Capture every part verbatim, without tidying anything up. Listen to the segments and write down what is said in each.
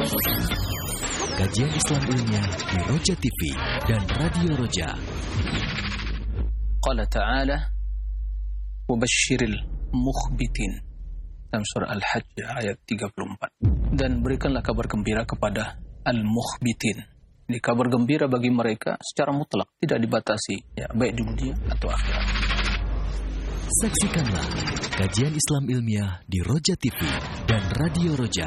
Kajian Islam ilmiah di Roja T V dan Radio Roja. Qala ta'ala wa basyiril mukhbitin dalam surah Al-Hajj ayat tiga puluh empat. Dan berikanlah kabar gembira kepada al-mukhbitin. Ini kabar gembira bagi mereka secara mutlak, tidak dibatasi, ya, baik di dunia atau akhirat. Saksikanlah kajian Islam ilmiah di Roja T V dan Radio Roja.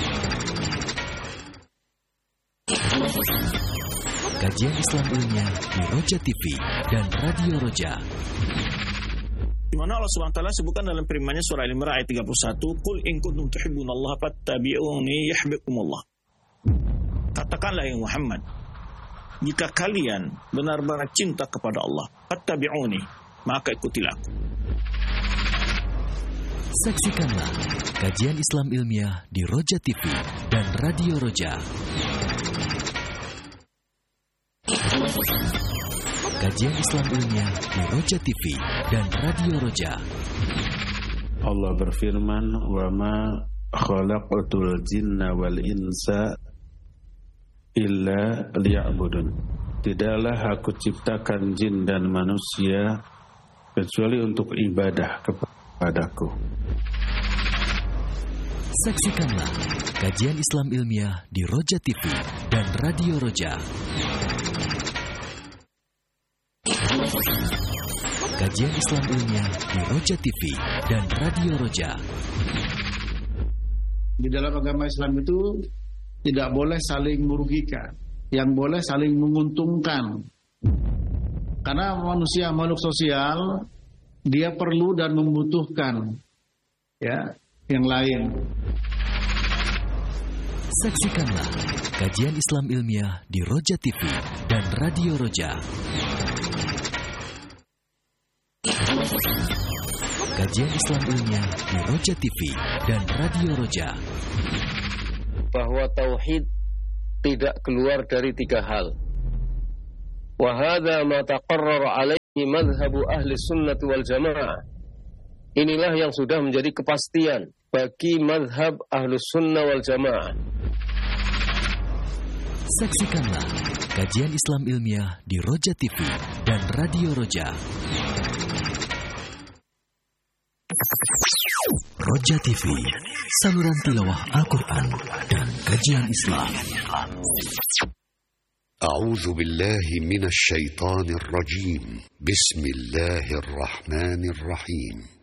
Kajian Islam ilmiah di Roja T V dan Radio Roja. Di mana Allah Subhanahu wa taala sebutkan dalam firman-Nya surah Al-Imran ayat tiga puluh satu, "Qul in kuntum tuhibbunallaha fattabi'uni yuhibbukumullah." Katakanlah ya Muhammad, jika kalian benar-benar cinta kepada Allah, fattabi'uni, maka ikutilah aku. Saksikanlah kajian Islam ilmiah di Roja T V dan Radio Roja. Kajian Islam ilmiah di Roja T V dan Radio Roja. Allah berfirman, "Wa ma khalaqatul jinna wal insa illa liya'budun." Tidaklah aku ciptakan jin dan manusia kecuali untuk ibadah kepadaku. Saksikanlah kajian Islam ilmiah di Roja T V dan Radio Roja. Kajian Islam ilmiah di Roja T V dan Radio Roja. Di dalam agama Islam itu tidak boleh saling merugikan, yang boleh saling menguntungkan. Karena manusia makhluk sosial, dia perlu dan membutuhkan ya yang lain. Saksikanlah kajian Islam ilmiah di Roja T V dan Radio Roja. Kajian Islam ilmiah di Roja T V dan Radio Roja. Bahwa tauhid tidak keluar dari tiga hal. Wa hadza ma taqarrara alaihi madhhabu ahli sunnah wal jamaah. Inilah yang sudah menjadi kepastian bagi madhab ahli sunnah wal jamaah. Saksikanlah kajian Islam ilmiah di Roja T V dan Radio Roja. Roja T V, saluran tilawah Al-Quran dan kajian Islam. A'udzu billahi minasy syaithanir rajim. Bismillahirrahmanirrahim.